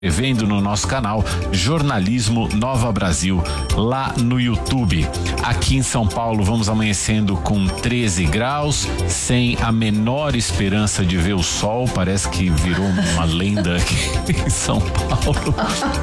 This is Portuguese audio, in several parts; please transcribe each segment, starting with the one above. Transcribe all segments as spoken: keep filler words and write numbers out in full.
Vendo no nosso canal Jornalismo Nova Brasil, lá no YouTube. Aqui em São Paulo vamos amanhecendo com treze graus, sem a menor esperança de ver o sol, parece que virou uma lenda aqui em São Paulo.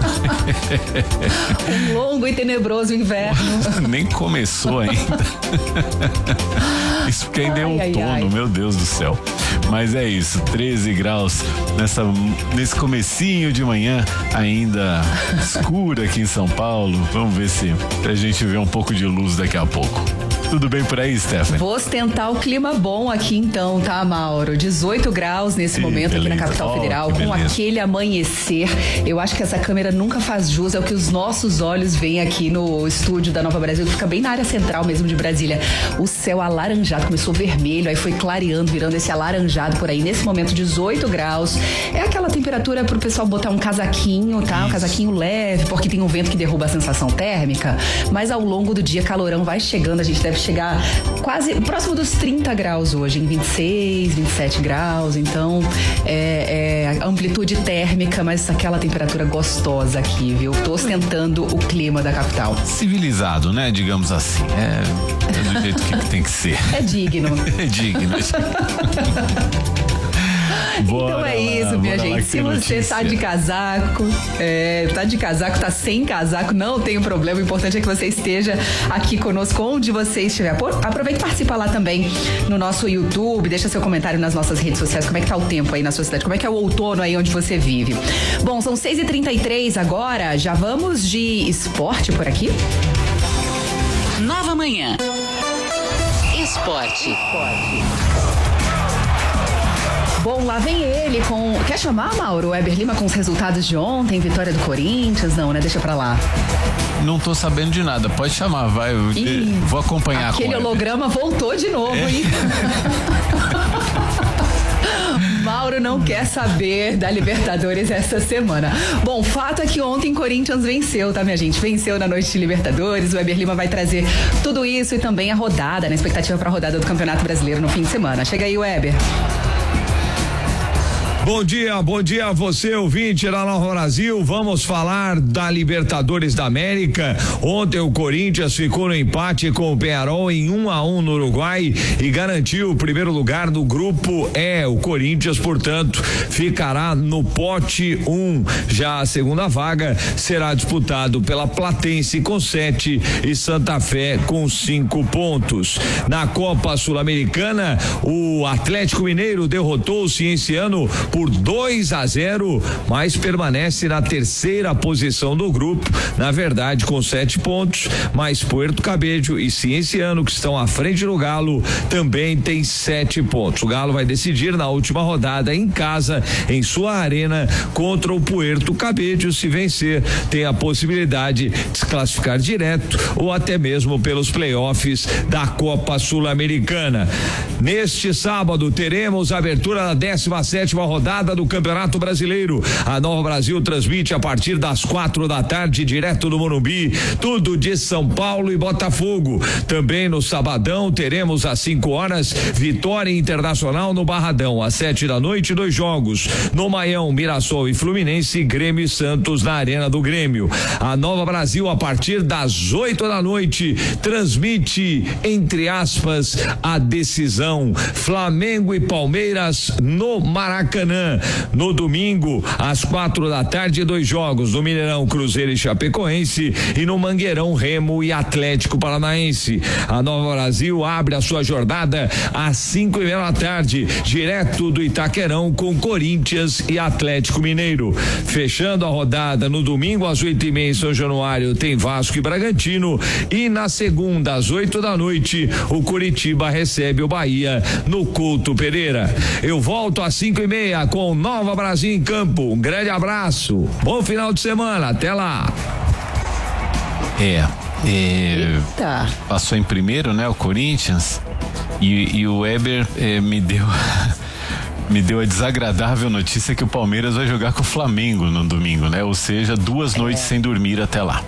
Um longo e tenebroso inverno. Nem começou ainda. Isso porque ainda ai, é outono, ai, ai. Meu Deus do céu. Mas é isso, treze graus nessa, nesse comecinho de manhã, ainda escuro aqui em São Paulo. Vamos ver se a gente vê um pouco de luz daqui a pouco. Tudo bem por aí, Stephanie? Vou ostentar o clima bom aqui então, tá, Mauro? dezoito graus nesse Sim, momento beleza. Aqui na capital oh, federal, com aquele amanhecer. Eu acho que essa câmera nunca faz jus ao que os nossos olhos veem aqui no estúdio da Nova Brasil, que fica bem na área central mesmo de Brasília. O céu alaranjado, começou vermelho, aí foi clareando, virando esse alaranjado por aí. Nesse momento, dezoito graus. É aquela temperatura pro pessoal botar um casaquinho, tá? Um casaquinho leve, porque tem um vento que derruba a sensação térmica. Mas ao longo do dia, calorão vai chegando, a gente deve chegar quase próximo dos trinta graus hoje, em vinte e seis, vinte e sete graus. Então, é, é amplitude térmica, mas aquela temperatura gostosa aqui, viu? Tô ostentando o clima da capital. Civilizado, né? Digamos assim. É, é do jeito que tem que ser. É digno. É digno. Bora então é isso, lá, minha gente. Se você notícia. Tá de casaco, é, tá de casaco, tá sem casaco, não tem problema. O importante é que você esteja aqui conosco onde você estiver. Aproveita e participa lá também no nosso YouTube, deixa seu comentário nas nossas redes sociais. Como é que tá o tempo aí na sua cidade? Como é que é o outono aí onde você vive? Bom, são seis e trinta e três agora. Já vamos de esporte por aqui? Nova Manhã. Esporte. Esporte. Bom, lá vem ele com... Quer chamar, Mauro? O Weber Lima com os resultados de ontem, vitória do Corinthians? Não, né? Deixa pra lá. Não tô sabendo de nada, pode chamar, vai. Eu Ih, vou acompanhar. Aquele com holograma voltou de novo, é. Hein? Mauro não quer saber da Libertadores essa semana. Bom, fato é que ontem Corinthians venceu, tá, minha gente? Venceu na noite de Libertadores. O Weber Lima vai trazer tudo isso e também a rodada, na expectativa pra rodada do Campeonato Brasileiro no fim de semana. Chega aí, Weber. Bom dia, bom dia a você, ouvinte da Nova Brasil. Vamos falar da Libertadores da América. Ontem o Corinthians ficou no empate com o Peñarol em um a um no Uruguai e garantiu o primeiro lugar no grupo E. O Corinthians, portanto, ficará no pote um. Já a segunda vaga será disputado pela Platense com sete e Santa Fé com cinco pontos. Na Copa Sul-Americana, o Atlético Mineiro derrotou o Cienciano por dois a zero, mas permanece na terceira posição do grupo, na verdade com sete pontos, mas Puerto Cabello e Cienciano, que estão à frente do Galo, também tem sete pontos. O Galo vai decidir na última rodada em casa, em sua arena, contra o Puerto Cabello. Se vencer, tem a possibilidade de se classificar direto ou até mesmo pelos playoffs da Copa Sul-Americana. Neste sábado teremos a abertura da décima sétima rodada do Campeonato Brasileiro. A Nova Brasil transmite a partir das quatro da tarde, direto do Morumbi, tudo de São Paulo e Botafogo. Também no sabadão teremos às cinco horas Vitória Internacional no Barradão. Às sete da noite, dois jogos. No Maião, Mirassol e Fluminense, Grêmio e Santos na Arena do Grêmio. A Nova Brasil, a partir das oito da noite, transmite, entre aspas, a decisão. Flamengo e Palmeiras no Maracanã. No domingo, às quatro da tarde, dois jogos. No Mineirão, Cruzeiro e Chapecoense, e no Mangueirão, Remo e Atlético Paranaense. A Nova Brasil abre a sua jornada às cinco e meia da tarde, direto do Itaquerão, com Corinthians e Atlético Mineiro. Fechando a rodada no domingo, às oito e meia em São Januário, tem Vasco e Bragantino, e na segunda, às oito da noite, o Curitiba recebe o Bahia no Couto Pereira. Eu volto às cinco e meia com Nova Brasil em campo. Um grande abraço, bom final de semana, até lá. É, é passou em primeiro, né, o Corinthians, e, e o Weber é, me deu me deu a desagradável notícia que o Palmeiras vai jogar com o Flamengo no domingo, né, ou seja, duas noites é. sem dormir até lá.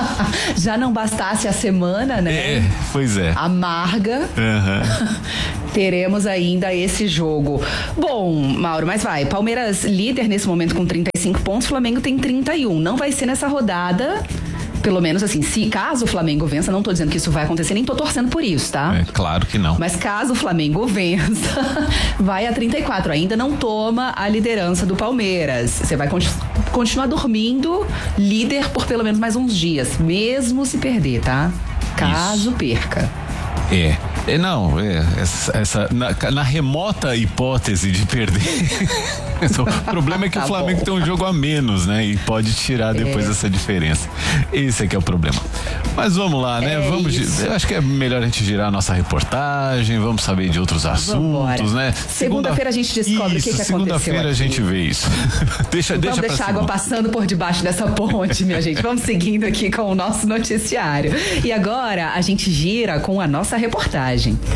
Já não bastasse a semana, né? É, pois é. Amarga. Uhum. teremos ainda esse jogo. Bom, Mauro, mas vai. Palmeiras líder nesse momento com trinta e cinco pontos, Flamengo tem trinta e um. Não vai ser nessa rodada. Pelo menos assim, se caso o Flamengo vença, não tô dizendo que isso vai acontecer, nem tô torcendo por isso, tá? É, claro que não. Mas caso o Flamengo vença, vai a trinta e quatro. Ainda não toma a liderança do Palmeiras. Você vai continu- continuar dormindo líder por pelo menos mais uns dias, mesmo se perder, tá? Caso isso. perca. É. É, não, é, essa, essa na, na remota hipótese de perder, o problema é que tá o Flamengo bom. tem um jogo a menos, né? E pode tirar depois é. essa diferença. Esse é que é o problema. Mas vamos lá, né? É vamos, isso. Eu acho que é melhor a gente girar a nossa reportagem, vamos saber de outros assuntos, Vambora. né? Segunda-feira a gente descobre isso, o que, que aconteceu. Segunda-feira a gente vê isso. deixa, vamos deixa deixar a água passando por debaixo dessa ponte, minha gente. Vamos seguindo aqui com o nosso noticiário. E agora a gente gira com a nossa reportagem.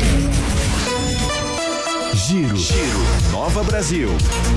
Giro, Giro, Nova Brasil.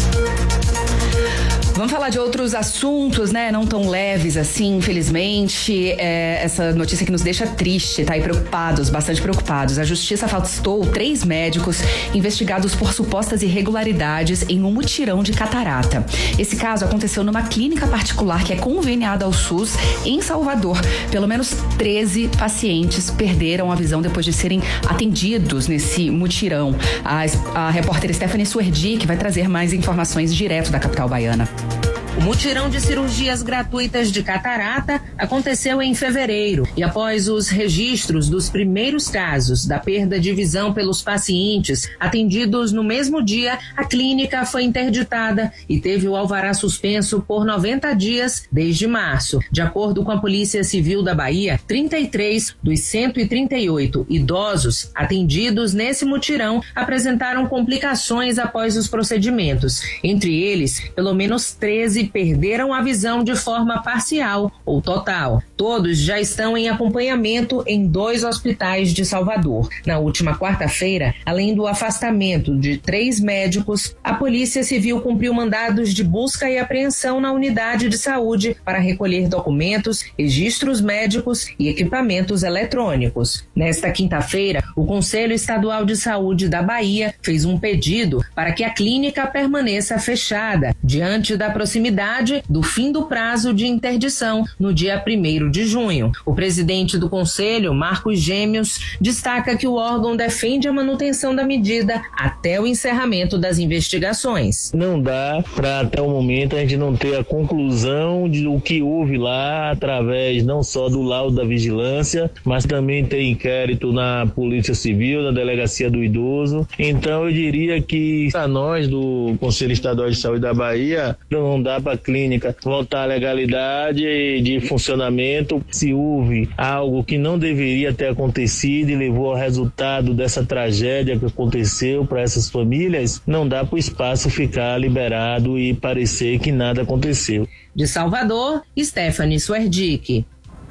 Vamos falar de outros assuntos, né? Não tão leves assim, infelizmente. É, essa notícia que nos deixa triste, tá? E preocupados, bastante preocupados. A justiça afastou três médicos investigados por supostas irregularidades em um mutirão de catarata. Esse caso aconteceu numa clínica particular que é conveniada ao SUS em Salvador. Pelo menos treze pacientes perderam a visão depois de serem atendidos nesse mutirão. A, a repórter Stephanie Suerdic vai trazer mais informações direto da capital baiana. O mutirão de cirurgias gratuitas de catarata aconteceu em fevereiro e após os registros dos primeiros casos da perda de visão pelos pacientes atendidos no mesmo dia, a clínica foi interditada e teve o alvará suspenso por noventa dias desde março. De acordo com a Polícia Civil da Bahia, trinta e três dos cento e trinta e oito idosos atendidos nesse mutirão apresentaram complicações após os procedimentos. Entre eles, pelo menos treze perderam a visão de forma parcial ou total. Todos já estão em acompanhamento em dois hospitais de Salvador. Na última quarta-feira, além do afastamento de três médicos, a Polícia Civil cumpriu mandados de busca e apreensão na unidade de saúde para recolher documentos, registros médicos e equipamentos eletrônicos. Nesta quinta-feira, o Conselho Estadual de Saúde da Bahia fez um pedido para que a clínica permaneça fechada, diante da proximidade do fim do prazo de interdição no dia primeiro de junho. O presidente do Conselho, Marcos Gêmeos, destaca que o órgão defende a manutenção da medida até o encerramento das investigações. Não dá para, até o momento, a gente não ter a conclusão de o que houve lá, através não só do laudo da vigilância, mas também tem inquérito na Polícia Civil, na Delegacia do Idoso. Então, eu diria que a nós do Conselho Estadual de Saúde da Bahia não dá para a clínica voltar à legalidade de funcionamento. Se houve algo que não deveria ter acontecido e levou ao resultado dessa tragédia que aconteceu para essas famílias, não dá para o espaço ficar liberado e parecer que nada aconteceu. De Salvador, Stephanie Suerdic.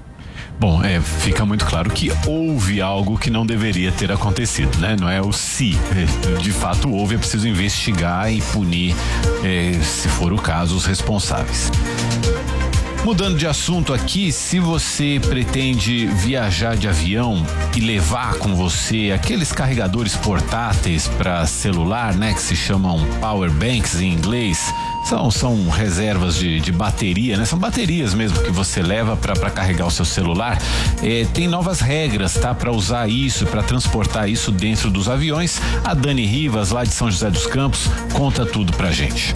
Bom, é, fica muito claro que houve algo que não deveria ter acontecido, né? Não é o se, de fato houve, é preciso investigar e punir, é, se for o caso, os responsáveis. Mudando de assunto aqui, se você pretende viajar de avião e levar com você aqueles carregadores portáteis para celular, né, que se chamam power banks em inglês, são, são reservas de, de bateria, né? São baterias mesmo que você leva para carregar o seu celular. É, tem novas regras, tá? Para usar isso, para transportar isso dentro dos aviões. A Dani Rivas, lá de São José dos Campos, conta tudo pra gente.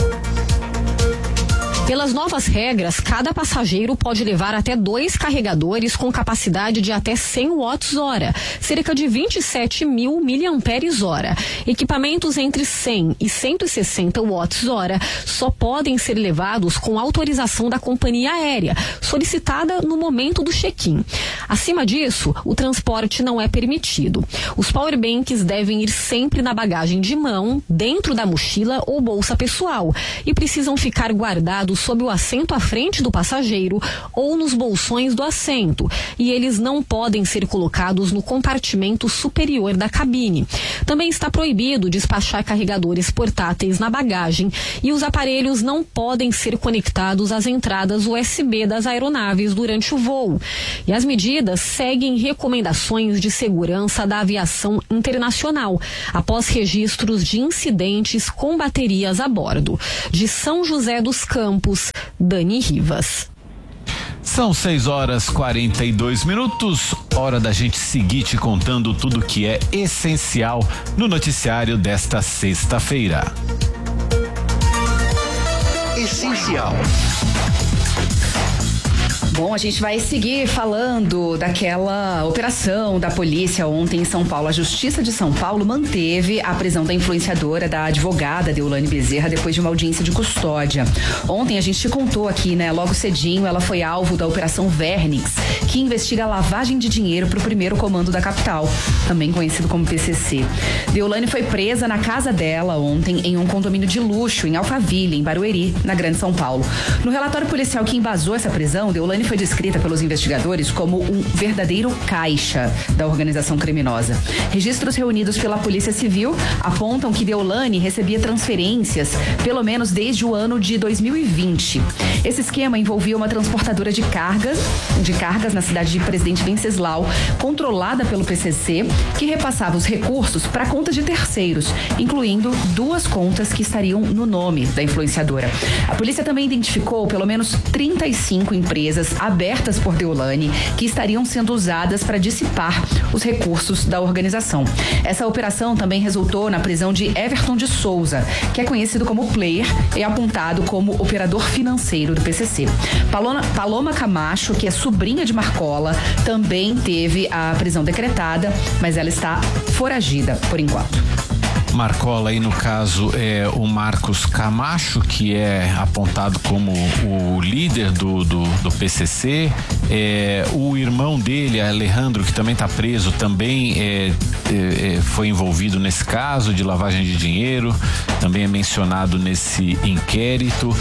Pelas novas regras, cada passageiro pode levar até dois carregadores com capacidade de até cem watts-hora, cerca de vinte e sete mil miliamperes-hora. Equipamentos entre cem e cento e sessenta watts-hora só podem ser levados com autorização da companhia aérea, solicitada no momento do check-in. Acima disso, o transporte não é permitido. Os powerbanks devem ir sempre na bagagem de mão, dentro da mochila ou bolsa pessoal, e precisam ficar guardados colocados sob o assento à frente do passageiro ou nos bolsões do assento, e eles não podem ser colocados no compartimento superior da cabine. Também está proibido despachar carregadores portáteis na bagagem e os aparelhos não podem ser conectados às entradas U S B das aeronaves durante o voo. E as medidas seguem recomendações de segurança da aviação internacional, após registros de incidentes com baterias a bordo. De São José dos Campos, Dani Rivas. São seis horas e quarenta e dois minutos, hora da gente seguir te contando tudo que é essencial no noticiário desta sexta-feira. Essencial. Bom, a gente vai seguir falando daquela operação da polícia ontem em São Paulo. A Justiça de São Paulo manteve a prisão da influenciadora, da advogada Deolane Bezerra, depois de uma audiência de custódia. Ontem a gente te contou aqui, né? Logo cedinho, ela foi alvo da Operação Vernix, que investiga a lavagem de dinheiro para o primeiro comando da capital, também conhecido como P C C. Deolane foi presa na casa dela ontem em um condomínio de luxo em Alphaville, em Barueri, na Grande São Paulo. No relatório policial que embasou essa prisão, Deolane foi descrita pelos investigadores como um verdadeiro caixa da organização criminosa. Registros reunidos pela Polícia Civil apontam que Deolane recebia transferências pelo menos desde o ano de dois mil e vinte. Esse esquema envolvia uma transportadora de cargas, de cargas na cidade de Presidente Venceslau, controlada pelo P C C, que repassava os recursos para contas de terceiros, incluindo duas contas que estariam no nome da influenciadora. A polícia também identificou pelo menos trinta e cinco empresas abertas por Deolane que estariam sendo usadas para dissipar os recursos da organização. Essa operação também resultou na prisão de Everton de Souza, que é conhecido como Player e apontado como operador financeiro do P C C. Paloma, Paloma Camacho, que é sobrinha de Marcola, também teve a prisão decretada, mas ela está foragida por enquanto. Marcola aí, no caso, é o Marcos Camacho, que é apontado como o líder do, do, do P C C. É, o irmão dele, Alejandro, que também está preso, também é, é, foi envolvido nesse caso de lavagem de dinheiro, também é mencionado nesse inquérito.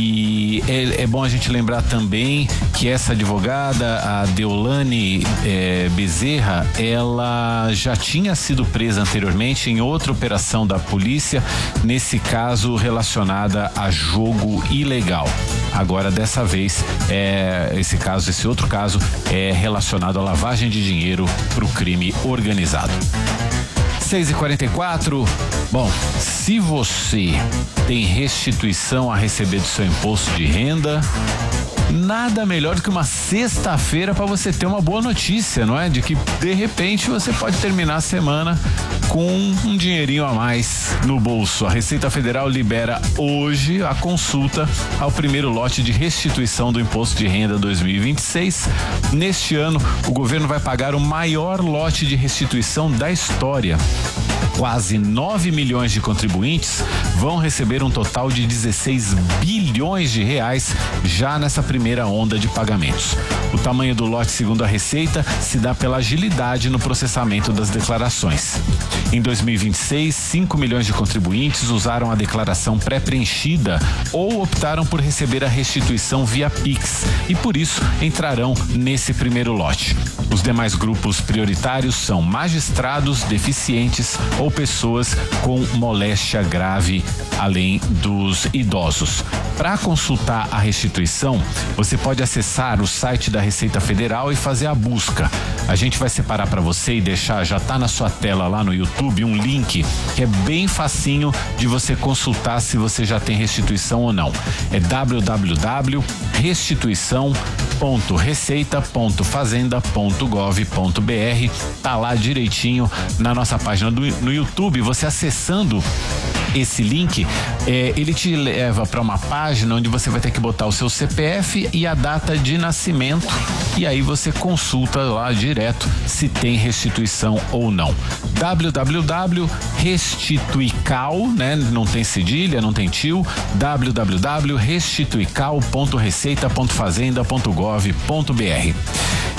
E é, é bom a gente lembrar também que essa advogada, a Deolane é, Bezerra, ela já tinha sido presa anteriormente em outra operação da polícia, nesse caso relacionada a jogo ilegal. Agora, dessa vez, é, esse caso, esse outro caso é relacionado à lavagem de dinheiro para o crime organizado. seis e quarenta e quatro. Bom, se você tem restituição a receber do seu imposto de renda, nada melhor do que uma sexta-feira para você ter uma boa notícia, não é? De que de repente você pode terminar a semana com um dinheirinho a mais no bolso. A Receita Federal libera hoje a consulta ao primeiro lote de restituição do Imposto de Renda dois mil e vinte e seis. Neste ano, o governo vai pagar o maior lote de restituição da história. Quase nove milhões de contribuintes vão receber um total de dezesseis bilhões de reais já nessa primeira onda de pagamentos. O tamanho do lote, segundo a Receita, se dá pela agilidade no processamento das declarações. Em dois mil e vinte e seis, cinco milhões de contribuintes usaram a declaração pré-preenchida ou optaram por receber a restituição via Pix e, por isso, entrarão nesse primeiro lote. Os demais grupos prioritários são magistrados, deficientes ou pessoas com moléstia grave, além dos idosos. Para consultar a restituição, você pode acessar o site da Receita Federal e fazer a busca. A gente vai separar para você e deixar, já tá na sua tela lá no YouTube, um link que é bem facinho de você consultar se você já tem restituição ou não. É w w w ponto restituição ponto receita ponto fazenda ponto gov ponto b r. Tá lá direitinho na nossa página do, no YouTube. Você acessando esse link, é, ele te leva para uma página onde você vai ter que botar o seu C P F e a data de nascimento, e aí você consulta lá direto se tem restituição ou não. w w w ponto restituical, né? Não tem cedilha, não tem tio. w w w ponto restituical ponto receita ponto fazenda ponto gov ponto b r.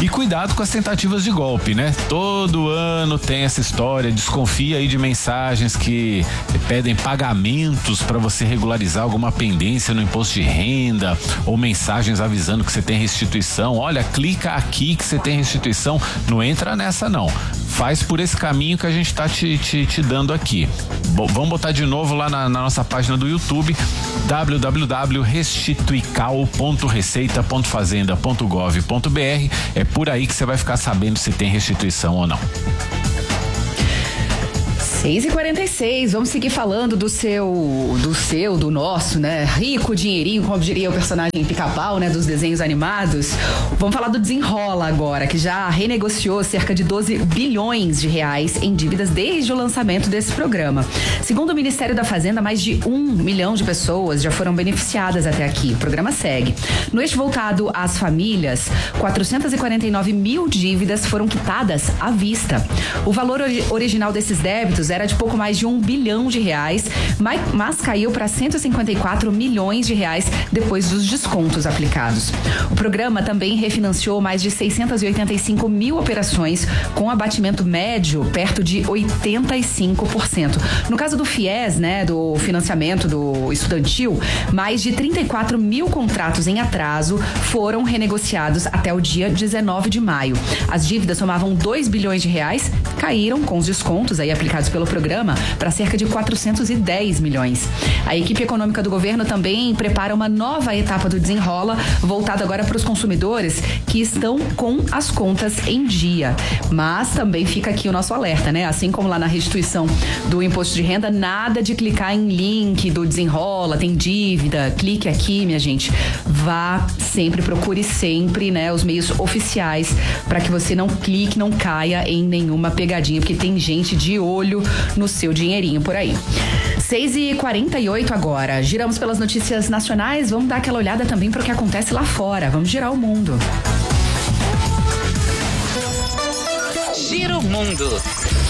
E cuidado com as tentativas de golpe, né? Todo ano tem essa história, desconfia aí de mensagens que pedem pagamentos para você regularizar alguma pendência no imposto de renda, ou mensagens avisando que você tem restituição. Olha, clica aqui que você tem restituição. Não entra nessa não. Faz por esse caminho que a gente tá te, te, te dando aqui. Bom, vamos botar de novo lá na, na nossa página do YouTube, w w w ponto restituical ponto receita ponto fazenda ponto gov ponto b r. É por aí que você vai ficar sabendo se tem restituição ou não. seis e quarenta e seis, vamos seguir falando do seu, do seu, do nosso, né? Rico dinheirinho, como diria o personagem Pica-Pau, né? Dos desenhos animados. Vamos falar do Desenrola agora, que já renegociou cerca de doze bilhões de reais em dívidas desde o lançamento desse programa. Segundo o Ministério da Fazenda, mais de um milhão de pessoas já foram beneficiadas até aqui. O programa segue. No eixo voltado às famílias, quatrocentos e quarenta e nove mil dívidas foram quitadas à vista. O valor ori- original desses débitos era de pouco mais de um bilhão de reais, mas, mas caiu para cento e cinquenta e quatro milhões de reais depois dos descontos aplicados. O programa também refinanciou mais de seiscentos e oitenta e cinco mil operações, com abatimento médio perto de oitenta e cinco por cento. No caso do FIES, né, do financiamento do estudantil, mais de trinta e quatro mil contratos em atraso foram renegociados até o dia dezenove de maio. As dívidas somavam dois bilhões de reais, caíram com os descontos aí aplicados pelo programa para cerca de quatrocentos e dez milhões. A equipe econômica do governo também prepara uma nova etapa do Desenrola, voltada agora para os consumidores que estão com as contas em dia. Mas também fica aqui o nosso alerta, né? Assim como lá na restituição do imposto de renda, nada de clicar em link do Desenrola, tem dívida, clique aqui, minha gente. Vá sempre, procure sempre, né, os meios oficiais para que você não clique, não caia em nenhuma pegadinha, porque tem gente de olho no seu dinheirinho por aí. seis e quarenta e oito agora. Giramos pelas notícias nacionais, vamos dar aquela olhada também para o que acontece lá fora. Vamos girar o mundo. Gira o mundo.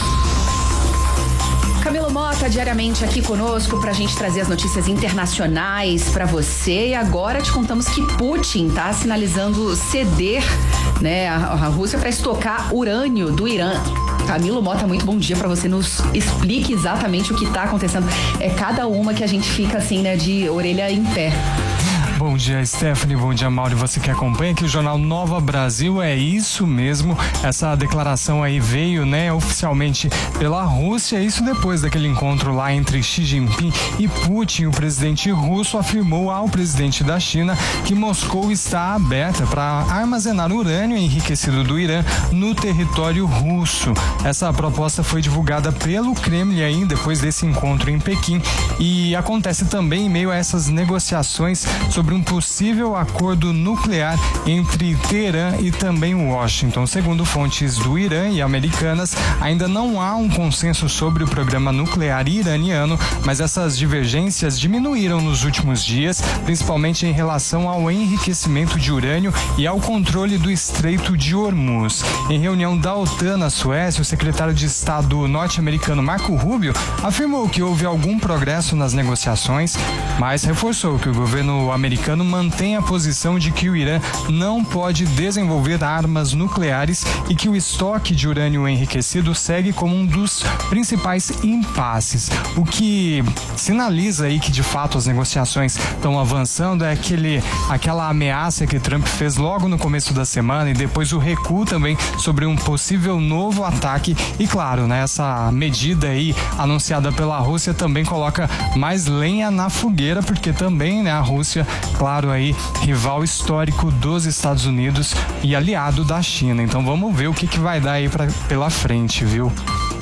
Camilo Mota diariamente aqui conosco pra gente trazer as notícias internacionais pra você. E agora te contamos que Putin tá sinalizando ceder, né, a, a Rússia para estocar urânio do Irã. Camilo Mota, muito bom dia, para você nos explique exatamente o que tá acontecendo. É cada uma que a gente fica assim, né, de orelha em pé. Bom dia, Stephanie. Bom dia, Mauro. Você que acompanha aqui o Jornal Nova Brasil, é isso mesmo. Essa declaração aí veio, né, oficialmente pela Rússia. Isso depois daquele encontro lá entre Xi Jinping e Putin. O presidente russo afirmou ao presidente da China que Moscou está aberta para armazenar urânio enriquecido do Irã no território russo. Essa proposta foi divulgada pelo Kremlin aí depois desse encontro em Pequim e acontece também em meio a essas negociações sobre um possível acordo nuclear entre Teherã e também Washington. Segundo fontes do Irã e americanas, ainda não há um consenso sobre o programa nuclear iraniano, mas essas divergências diminuíram nos últimos dias, principalmente em relação ao enriquecimento de urânio e ao controle do Estreito de Hormuz. Em reunião da OTAN na Suécia, o secretário de Estado norte-americano Marco Rubio afirmou que houve algum progresso nas negociações, mas reforçou que o governo americano mantém a posição de que o Irã não pode desenvolver armas nucleares e que o estoque de urânio enriquecido segue como um dos principais impasses. O que sinaliza aí que de fato as negociações estão avançando é aquele, aquela ameaça que Trump fez logo no começo da semana e depois o recuo também sobre um possível novo ataque e claro, né, essa medida aí anunciada pela Rússia também coloca mais lenha na fogueira, porque também, né, a Rússia, claro aí, rival histórico dos Estados Unidos e aliado da China. Então vamos ver o que, que vai dar aí pra, pela frente, viu?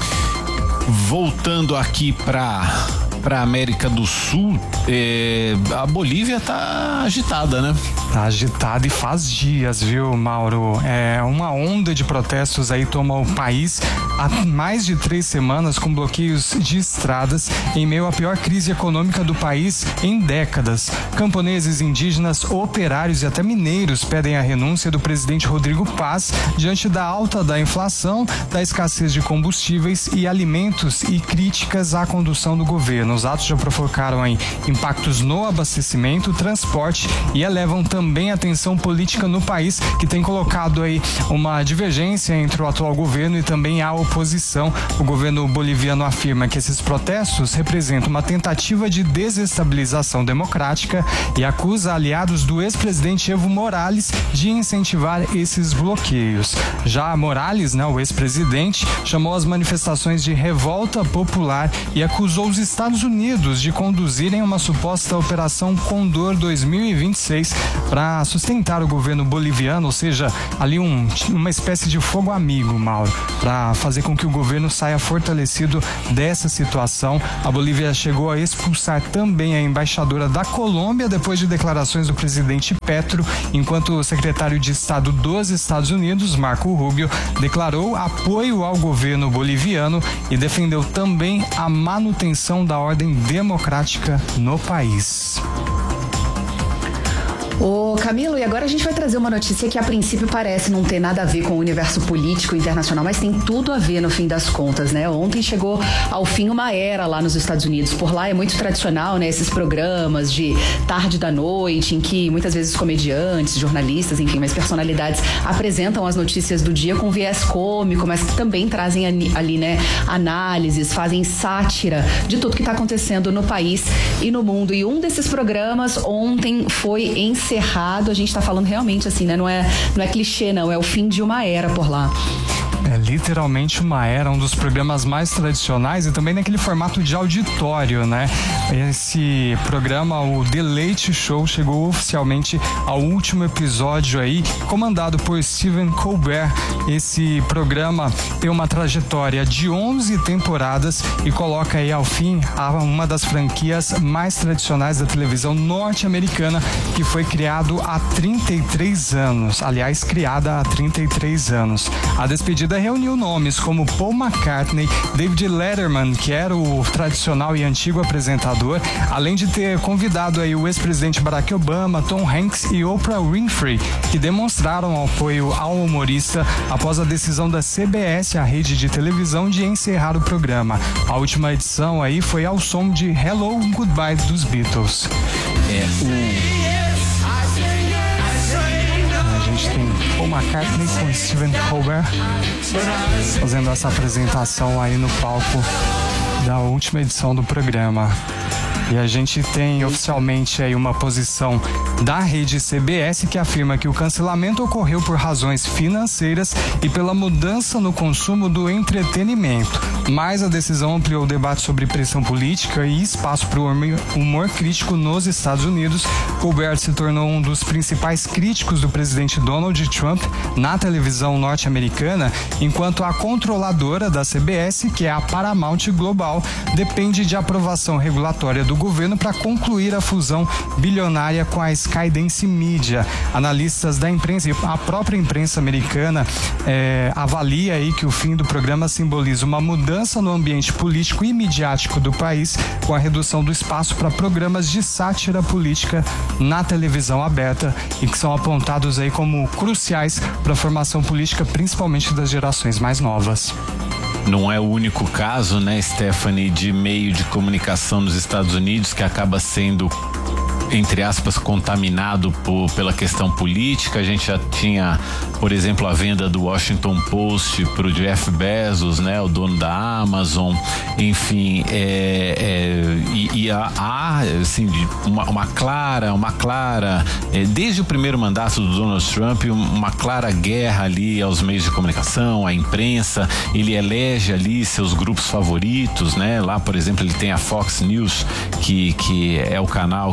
Voltando aqui para para América do Sul, é, a Bolívia tá agitada, né? Tá agitada e faz dias, viu, Mauro? É, uma onda de protestos aí toma o país há mais de três semanas com bloqueios de estradas em meio à pior crise econômica do país em décadas. Camponeses, indígenas, operários e até mineiros pedem a renúncia do presidente Rodrigo Paz diante da alta da inflação, da escassez de combustíveis e alimentos e críticas à condução do governo. Os atos já provocaram aí impactos no abastecimento, transporte e elevam também a tensão política no país, que tem colocado aí uma divergência entre o atual governo e também a oposição. O governo boliviano afirma que esses protestos representam uma tentativa de desestabilização democrática e acusa aliados do ex-presidente Evo Morales de incentivar esses bloqueios. Já Morales, né, o ex-presidente, chamou as manifestações de revolta popular e acusou os Estados Unidos de conduzirem uma suposta Operação Condor dois mil e vinte e seis para sustentar o governo boliviano, ou seja, ali um, uma espécie de fogo amigo, Mauro, para fazer com que o governo saia fortalecido dessa situação. A Bolívia chegou a expulsar também a embaixadora da Colômbia depois de declarações do presidente Petro, enquanto o secretário de Estado dos Estados Unidos, Marco Rubio, declarou apoio ao governo boliviano e defendeu também a manutenção da ordem democrática no país. Ô Camilo, e agora a gente vai trazer uma notícia que a princípio parece não ter nada a ver com o universo político internacional, mas tem tudo a ver no fim das contas, né? Ontem chegou ao fim uma era lá nos Estados Unidos. Por lá é muito tradicional, né? Esses programas de tarde da noite, em que muitas vezes comediantes, jornalistas, enfim, mas personalidades apresentam as notícias do dia com viés cômico, mas também trazem ali, né, análises, fazem sátira de tudo que está acontecendo no país e no mundo. E um desses programas ontem foi encerrado. Encerrado, a gente tá falando realmente assim, né? Não é, não é clichê, não, é o fim de uma era por lá. É literalmente uma era, um dos programas mais tradicionais e também naquele formato de auditório, né? Esse programa, o The Late Show, chegou oficialmente ao último episódio aí, comandado por Stephen Colbert. Esse programa tem uma trajetória de onze temporadas e coloca aí ao fim uma das franquias mais tradicionais da televisão norte-americana, que foi criado há trinta e três anos. Aliás, criada há trinta e três anos. A despedida reuniu nomes como Paul McCartney, David Letterman, que era o tradicional e antigo apresentador, além de ter convidado aí o ex-presidente Barack Obama, Tom Hanks e Oprah Winfrey, que demonstraram apoio ao humorista após a decisão da C B S, a rede de televisão, de encerrar o programa. A última edição aí foi ao som de Hello, Goodbye dos Beatles. É, o... A gente tem Paul McCartney com Stephen Colbert fazendo essa apresentação aí no palco da última edição do programa. E a gente tem oficialmente aí uma posição da rede C B S que afirma que o cancelamento ocorreu por razões financeiras e pela mudança no consumo do entretenimento. Mas a decisão ampliou o debate sobre pressão política e espaço para o humor crítico nos Estados Unidos. Colbert se tornou um dos principais críticos do presidente Donald Trump na televisão norte-americana, enquanto a controladora da C B S, que é a Paramount Global, depende de aprovação regulatória do governo para concluir a fusão bilionária com a Skydance Media. Analistas da imprensa e a própria imprensa americana é, avalia aí que o fim do programa simboliza uma mudança no ambiente político e midiático do país, com a redução do espaço para programas de sátira política na televisão aberta e que são apontados aí como cruciais para a formação política, principalmente das gerações mais novas. Não é o único caso, né, Stephanie, de meio de comunicação nos Estados Unidos que acaba sendo, entre aspas, contaminado por, pela questão política. A gente já tinha, por exemplo, a venda do Washington Post para o Jeff Bezos, né, o dono da Amazon. Enfim, é, é, e, e há, há assim, uma, uma clara, uma clara, é, desde o primeiro mandato do Donald Trump, uma clara guerra ali aos meios de comunicação, à imprensa. Ele elege ali seus grupos favoritos, né? Lá, por exemplo, ele tem a Fox News, que, que é o canal que ele prefere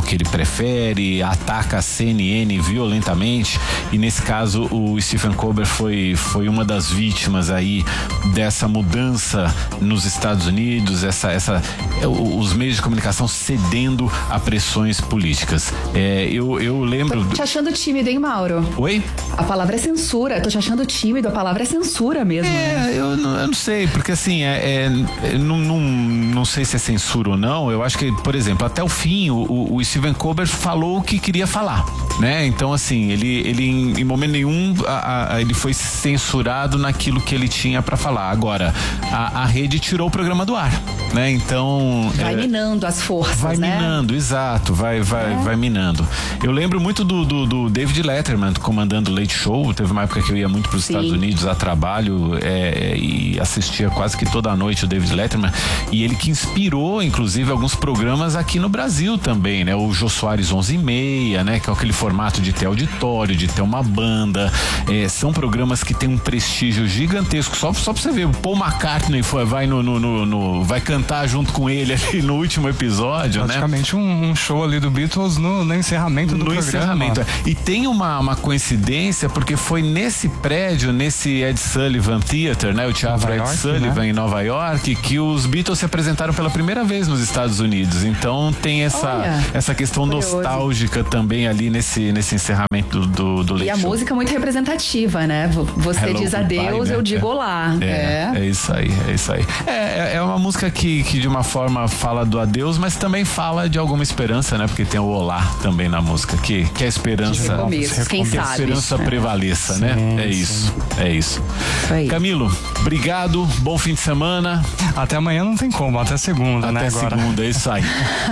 interfere, ataca a C N N violentamente, e nesse caso o Stephen Colbert foi, foi uma das vítimas aí dessa mudança nos Estados Unidos, essa, essa, os meios de comunicação cedendo a pressões políticas. É, eu, eu lembro... Tô te achando tímido, hein, Mauro? Oi? A palavra é censura, tô te achando tímido, a palavra é censura mesmo. É, né? eu, não, eu não sei, porque assim, é, é, não, não, não sei se é censura ou não. Eu acho que, por exemplo, até o fim, o, o Stephen Colbert falou o que queria falar, né? Então, assim, ele, ele em, em momento nenhum, a, a, ele foi censurado naquilo que ele tinha pra falar. Agora, a, a rede tirou o programa do ar, né? Então... Vai é, minando as forças, vai né? Vai minando, exato, vai, vai, é. vai minando. Eu lembro muito do, do, do David Letterman comandando o Late Show. Teve uma época que eu ia muito para os Estados Unidos a trabalho é, e assistia quase que toda noite o David Letterman, e ele que inspirou inclusive alguns programas aqui no Brasil também, né? O Jô Soares onze e meia, né? Que é aquele formato de ter auditório, de ter uma banda, é, são programas que tem um prestígio gigantesco, só, só pra você ver, o Paul McCartney foi, vai no, no, no, no vai cantar junto com ele ali no último episódio, praticamente né? um, um show ali do Beatles no, no encerramento do no programa. Encerramento. E tem uma, uma coincidência, porque foi nesse prédio, nesse Ed Sullivan Theater, né? O Teatro Ed York, Sullivan, né? Em Nova York, que os Beatles se apresentaram pela primeira vez nos Estados Unidos. Então tem essa, essa questão curioso. nostálgica também ali nesse, nesse encerramento do, do Late E a Show. música muito representativa, né? Você Hello, diz adeus, né? Eu digo olá. É, é. é isso aí, é isso aí. É, é uma música que, que de uma forma fala do adeus, mas também fala de alguma esperança, né? Porque tem o olá também na música, que, que a esperança, recomeço, quem que sabe. a esperança é. prevaleça, sim, né? É sim. isso, é isso. Aí. Camilo, obrigado, bom fim de semana. Até amanhã não tem como, até segunda, até né? Até agora. segunda, é isso aí.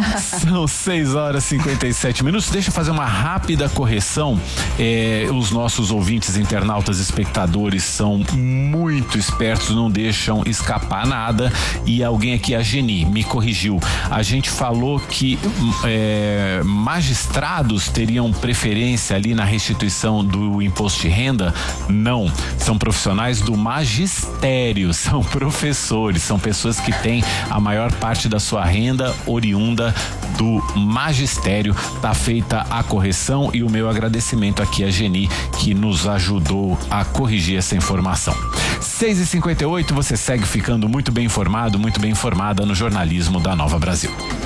São seis horas e cinquenta e sete minutos. Deixa eu fazer uma rápida correção. É, os nossos ouvintes, internautas, espectadores são muito espertos, não deixam escapar nada. E alguém aqui, a Geni, me corrigiu. A gente falou que é, magistrados teriam preferência ali na restituição do imposto de renda. Não, são profissionais do magistério, são professores, são pessoas que têm a maior parte da sua renda oriunda do magistério. Tá feita a correção e o meu agradecimento aqui a Geni, que nos ajudou a corrigir essa informação. seis e cinquenta e oito, você segue ficando muito bem informado, muito bem informada no jornalismo da Nova Brasil.